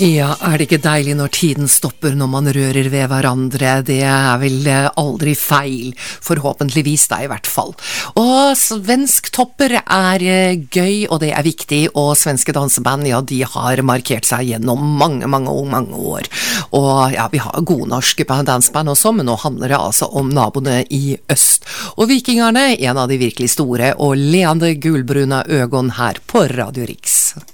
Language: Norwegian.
Ja, det ikke deilig når tiden stopper når man rører ved hverandre? Det vel aldri feil, forhåpentligvis da I hvert fall. Og svensk topper gøy, og det viktig, og svenske danseband, ja, de har markert seg gjennom mange år. Og ja, vi har gode norske danseband også, men nå handler det altså om naboene I øst. Og Vikingerne, en av de virkelig store og leende gulbrune øgon her på Radio Riks.